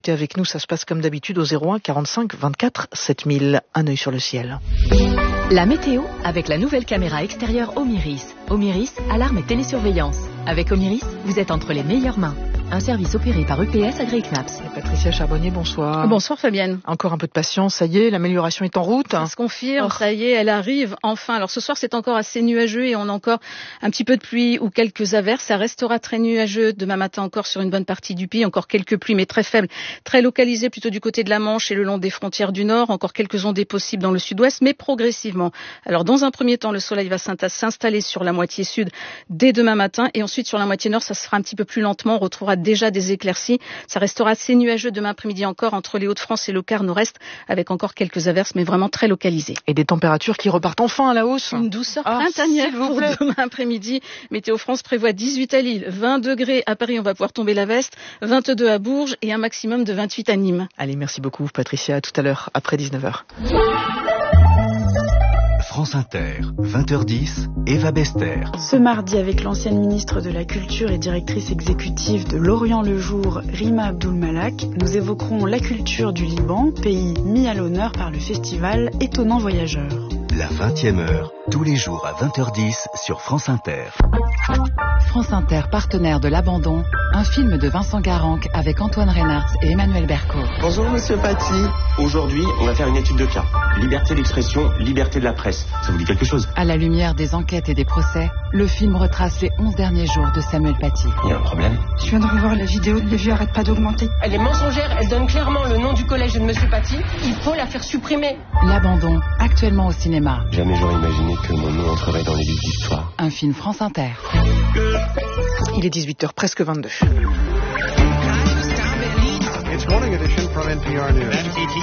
Avec nous, ça se passe comme d'habitude au 01 45 24 7000. Un œil sur le ciel. La météo avec la nouvelle caméra extérieure Omiris. Omiris, alarme et télésurveillance. Avec Omiris, vous êtes entre les meilleures mains. Un service opéré par UPS AgriCnaps. Patricia Charbonnier, bonsoir. Bonsoir Fabienne. Encore un peu de patience, ça y est, l'amélioration est en route. Ça se confirme, ça y est, elle arrive enfin. Alors ce soir c'est encore assez nuageux et on a encore un petit peu de pluie ou quelques averses. Ça restera très nuageux demain matin encore sur une bonne partie du pays. Encore quelques pluies mais très faibles, très localisées plutôt du côté de la Manche et le long des frontières du Nord. Encore quelques ondées possibles dans le sud-ouest mais progressivement. Alors dans un premier temps, le soleil va s'installer sur la moitié sud dès demain matin et ensuite sur la moitié nord, ça se fera un petit peu plus lentement. On retrouvera déjà des éclaircies. Ça restera assez nuageux demain après-midi encore entre les Hauts-de-France et le quart nord-est avec encore quelques averses mais vraiment très localisées. Et des températures qui repartent enfin à la hausse. Une douceur printanière pour demain après-midi. Météo France prévoit 18 à Lille, 20 degrés à Paris, on va pouvoir tomber la veste, 22 à Bourges et un maximum de 28 à Nîmes. Allez, merci beaucoup Patricia, à tout à l'heure après 19h. France Inter, 20h10, Eva Bester. Ce mardi, avec l'ancienne ministre de la Culture et directrice exécutive de L'Orient le Jour, Rima Abdul-Malak, nous évoquerons la culture du Liban, pays mis à l'honneur par le festival Étonnant Voyageur. La 20e heure, tous les jours à 20h10 sur France Inter. France Inter, partenaire de l'Abandon, un film de Vincent Garanc avec Antoine Reynards et Emmanuel Berco. Bonjour Monsieur Paty. Aujourd'hui, on va faire une étude de cas. Liberté d'expression, liberté de la presse. Ça vous dit quelque chose? À la lumière des enquêtes et des procès, le film retrace les 11 derniers jours de Samuel Paty. Il y a un problème? Je viens de revoir la vidéo, les vues arrêtent pas d'augmenter. Elle est mensongère, elle donne clairement le nom du collège de Monsieur Paty. Il faut la faire supprimer. L'Abandon, actuellement au cinéma. Jamais j'aurais imaginé que mon nom entrerait dans les livres d'histoire. Un film France Inter. Il est 18h, presque 22. It's morning edition from NPR News.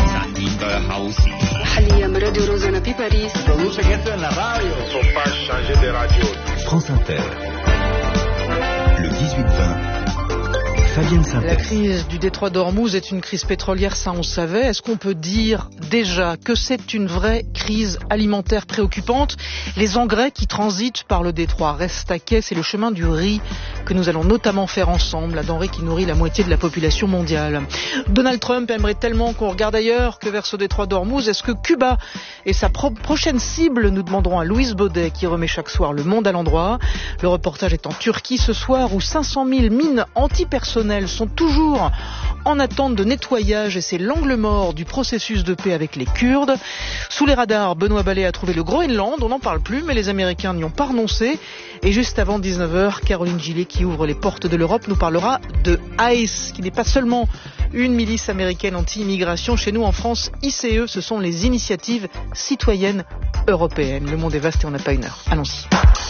France Inter. Le 18-20. Fabienne Synthèse. La crise du détroit d'Ormuz est une crise pétrolière, ça on savait. Est-ce qu'on peut dire déjà que c'est une vraie crise alimentaire préoccupante? Les engrais qui transitent par le détroit restent à quai, c'est le chemin du riz que nous allons notamment faire ensemble, la denrée qui nourrit la moitié de la population mondiale. Donald Trump aimerait tellement qu'on regarde ailleurs que vers ce détroit d'Ormuz. Est-ce que Cuba est sa prochaine cible? Nous demanderons à Louise Baudet qui remet chaque soir le monde à l'endroit. Le reportage est en Turquie ce soir où 500 000 mines antipersonnelles sont toujours en attente de nettoyage et c'est l'angle mort du processus de paix avec les Kurdes. Sous les radars, Benoît Ballet a trouvé le Groenland, on n'en parle plus mais les Américains n'y ont pas renoncé. Et juste avant 19h, Caroline Gillet qui ouvre les portes de l'Europe nous parlera de ICE, qui n'est pas seulement une milice américaine anti-immigration. Chez nous en France, ICE, ce sont les initiatives citoyennes européennes. Le monde est vaste et on n'a pas une heure. Allons-y.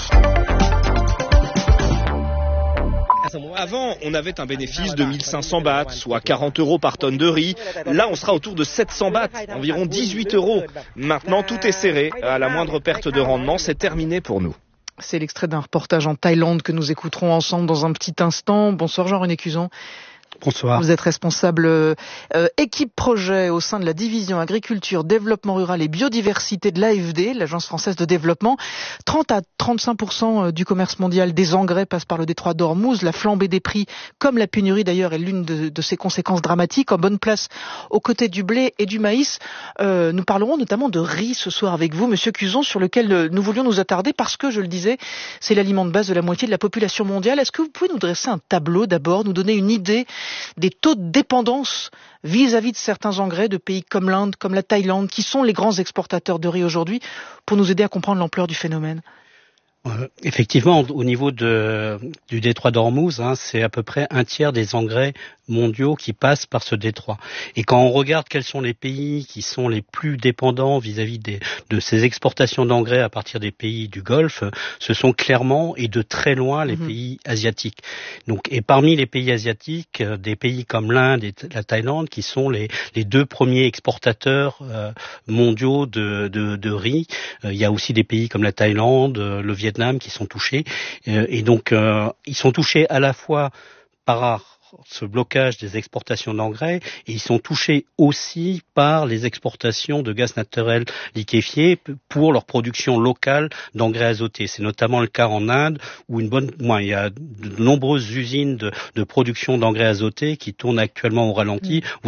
Avant, on avait un bénéfice de 1500 bahts, soit 40 € par tonne de riz. Là, on sera autour de 700 bahts, environ 18 €. Maintenant, tout est serré. À la moindre perte de rendement, c'est terminé pour nous. C'est l'extrait d'un reportage en Thaïlande que nous écouterons ensemble dans un petit instant. Bonsoir Jean-René Cuzon. Bonsoir. Vous êtes responsable équipe projet au sein de la division agriculture, développement rural et biodiversité de l'AFD, l'Agence française de développement. 30 à 35% du commerce mondial des engrais passe par le détroit d'Ormuz. La flambée des prix, comme la pénurie d'ailleurs, est l'une de ses conséquences dramatiques. En bonne place aux côtés du blé et du maïs. Nous parlerons notamment de riz ce soir avec vous, Monsieur Cuzon, sur lequel nous voulions nous attarder parce que, je le disais, c'est l'aliment de base de la moitié de la population mondiale. Est-ce que vous pouvez nous dresser un tableau d'abord, nous donner une idée des taux de dépendance vis-à-vis de certains engrais de pays comme l'Inde, comme la Thaïlande, qui sont les grands exportateurs de riz aujourd'hui, pour nous aider à comprendre l'ampleur du phénomène? Effectivement, au niveau du détroit d'Ormuz, c'est à peu près un tiers des engrais mondiaux qui passent par ce détroit. Et quand on regarde quels sont les pays qui sont les plus dépendants vis-à-vis de ces exportations d'engrais à partir des pays du Golfe, ce sont clairement et de très loin les pays asiatiques. Donc, et parmi les pays asiatiques, des pays comme l'Inde et la Thaïlande qui sont les deux premiers exportateurs mondiaux de riz. Il y a aussi des pays comme la Thaïlande, le Vietnam qui sont touchés. Et donc, ils sont touchés à la fois par ce blocage des exportations d'engrais et ils sont touchés aussi par les exportations de gaz naturel liquéfié pour leur production locale d'engrais azotés. C'est notamment le cas en Inde où il y a de nombreuses usines de production d'engrais azotés qui tournent actuellement au ralenti.